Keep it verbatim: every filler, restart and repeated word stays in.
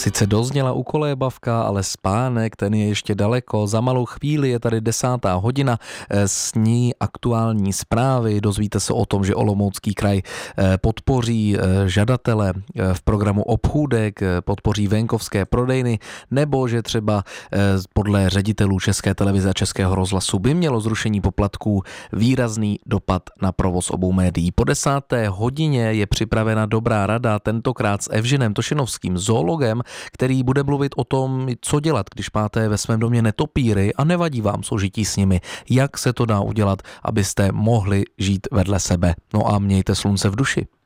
Sice dozněla ukolébavka, ale spánek, ten je ještě daleko. Za malou chvíli je tady desátá hodina, s ní aktuální zprávy. Dozvíte se o tom, že Olomoucký kraj podpoří žadatele v programu Obchůdek, podpoří venkovské prodejny, nebo že třeba podle ředitelů České televize a Českého rozhlasu by mělo zrušení poplatků výrazný dopad na provoz obou médií. Po desáté hodině je připravena dobrá rada, tentokrát s Evženem Tošenovským, zoologem, který bude mluvit o tom, co dělat, když máte ve svém domě netopíry a nevadí vám soužití s nimi. Jak se to dá udělat, abyste mohli žít vedle sebe. No a mějte slunce v duši.